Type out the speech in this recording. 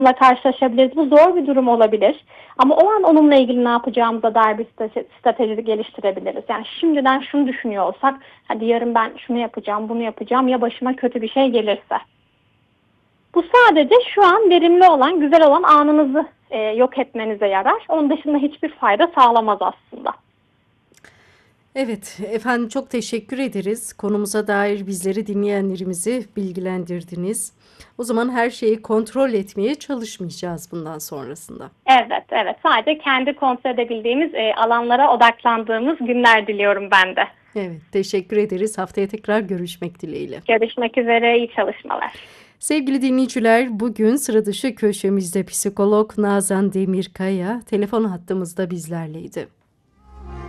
karşılaşabiliriz. Bu zor bir durum olabilir. Ama o an onunla ilgili ne yapacağımıza dair bir strateji geliştirebiliriz. Yani şimdiden şunu düşünüyor olsak, hadi yarın ben şunu yapacağım, bunu yapacağım, ya başıma kötü bir şey gelirse. Bu sadece şu an verimli olan, güzel olan anınızı yok etmenize yarar. Onun dışında hiçbir fayda sağlamaz aslında. Evet, efendim çok teşekkür ederiz. Konumuza dair bizleri dinleyenlerimizi bilgilendirdiniz. O zaman her şeyi kontrol etmeye çalışmayacağız bundan sonrasında. Evet, evet. Sadece kendi kontrol edebildiğimiz alanlara odaklandığımız günler diliyorum ben de. Evet, teşekkür ederiz. Haftaya tekrar görüşmek dileğiyle. Görüşmek üzere, iyi çalışmalar. Sevgili dinleyiciler, bugün sıra dışı köşemizde psikolog Nazan Demirkaya telefon hattımızda bizlerleydi.